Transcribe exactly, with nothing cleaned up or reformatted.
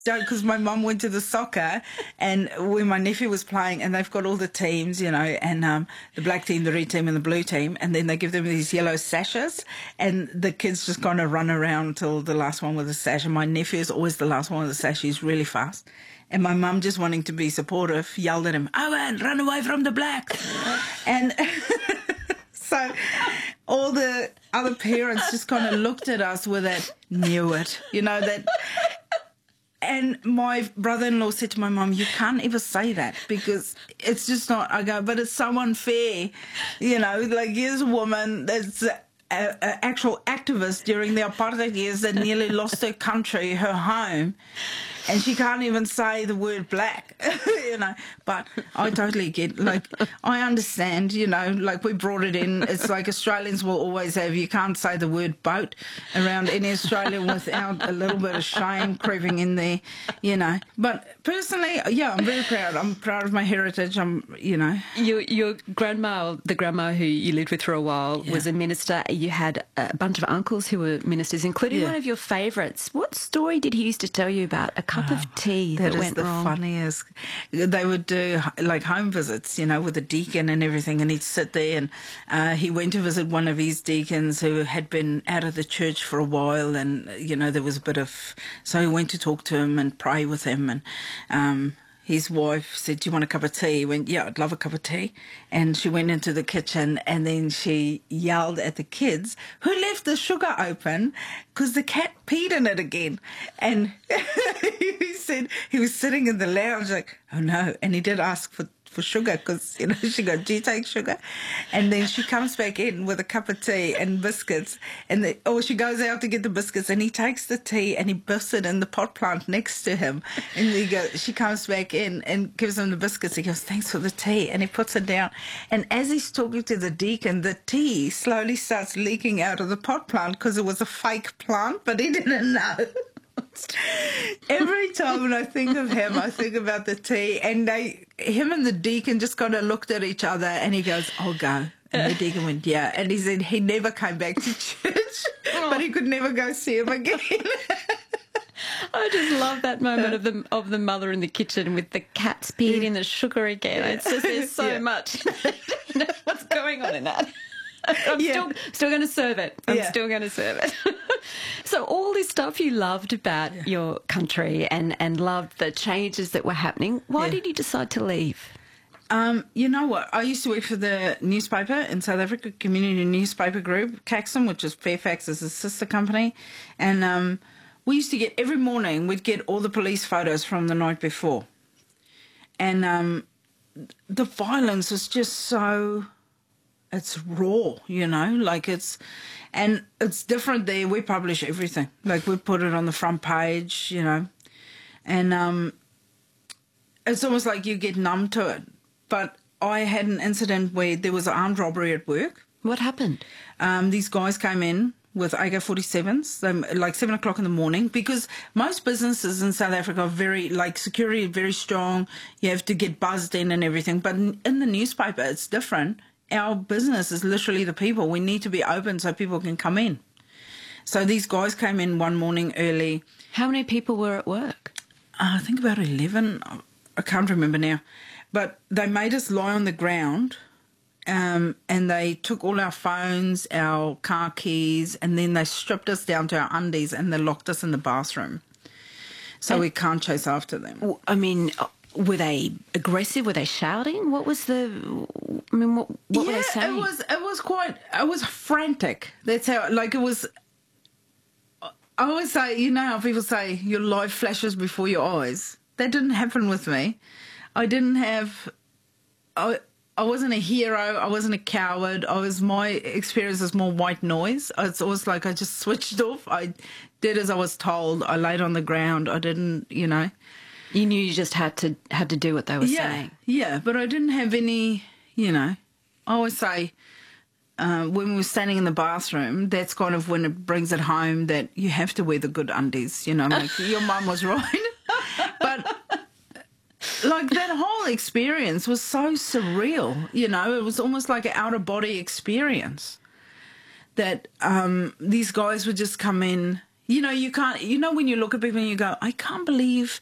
Because my mum went to the soccer, and when my nephew was playing, and they've got all the teams, you know, and um, the black team, the red team, and the blue team, and then they give them these yellow sashes, and the kids just kind of run around until the last one with the sash. And my nephew is always the last one with the sash. He's really fast. And my mum, just wanting to be supportive, yelled at him, "Owen, run away from the black." And so all the other parents just kind of looked at us with that, knew it, you know, that... And my brother-in-law said to my mum, "You can't ever say that because it's just not." I go, "But it's so unfair, you know. Like, here's a woman that's an actual activist during the apartheid years that nearly lost her country, her home, and she can't even say the word black, you know." But I totally get, like, I understand, you know, like we brought it in. It's like Australians will always have, you can't say the word boat around any Australian without a little bit of shame creeping in there, you know. But personally, yeah, I'm very proud. I'm proud of my heritage. I'm, you know. Your, your grandma, the grandma who you lived with for a while, yeah. was a minister. You had a bunch of uncles who were ministers, including yeah. one of your favourites. What story did he used to tell you about a cup oh, of tea that, that went wrong? That is the funniest. They would do like home visits, you know, with a deacon and everything, and he'd sit there, and uh, he went to visit one of his deacons who had been out of the church for a while, and, you know, there was a bit of... So he went to talk to him and pray with him, and um, his wife said, "Do you want a cup of tea?" He went, "Yeah, I'd love a cup of tea." And she went into the kitchen, and then she yelled at the kids, "Who left the sugar open? Because the cat peed in it again." And he said he was sitting in the lounge like, "Oh no." And he did ask for for sugar because, you know, she got, "Do you take sugar?" And then she comes back in with a cup of tea and biscuits, and the, or she goes out to get the biscuits, and he takes the tea and he buffs it in the pot plant next to him, and he goes, she comes back in and gives him the biscuits. He goes, "Thanks for the tea," and he puts it down, and as he's talking to the deacon, the tea slowly starts leaking out of the pot plant because it was a fake plant, but he didn't know. Every time when I think of him, I think about the tea, and they, him and the deacon just kind of looked at each other, and he goes, "I'll go." And the deacon went, "Yeah." And he said he never came back to church, but he could never go see him again. I just love that moment of the of the mother in the kitchen with the cat's peed in the sugar again. It's just, there's so yeah. much. You know what's going on in that. I'm yeah. still still going to serve it. I'm yeah. still going to serve it. So all this stuff you loved about yeah. your country and, and loved the changes that were happening, why yeah. did you decide to leave? Um, you know what? I used to work for the newspaper in South Africa, Community Newspaper Group, Caxton, which is Fairfax's sister company. And um, we used to get, every morning, we'd get all the police photos from the night before. And um, the violence was just so... It's raw, you know, like it's, and it's different there. We publish everything. Like we put it on the front page, you know, and um, it's almost like you get numb to it. But I had an incident where there was an armed robbery at work. What happened? Um, these guys came in with A K forty-sevens, um, like seven o'clock in the morning, because most businesses in South Africa are very, like, security very strong. You have to get buzzed in and everything. But in, in the newspaper, it's different. Our business is literally the people. We need to be open so people can come in. So these guys came in one morning early. How many people were at work? Uh, I think about eleven. I can't remember now. But they made us lie on the ground, um, and they took all our phones, our car keys, and then they stripped us down to our undies and they locked us in the bathroom. So and we can't chase after them. I mean... Were they aggressive? Were they shouting? What was the... I mean, what, what yeah, were they saying? it was, it was quite... It was frantic. That's how... Like, it was... I always say, you know how people say your life flashes before your eyes? That didn't happen with me. I didn't have... I, I wasn't a hero. I wasn't a coward. I was... My experience was more white noise. It's always like I just switched off. I did as I was told. I laid on the ground. I didn't, you know... You knew you just had to had to do what they were yeah, saying. Yeah, but I didn't have any, you know, I always say uh, when we were standing in the bathroom, that's kind of when it brings it home that you have to wear the good undies, you know, like your mum was right. But like that whole experience was so surreal, you know, it was almost like an out-of-body experience that um, these guys would just come in. you know, you can't, you know, when you look at people and you go, I can't believe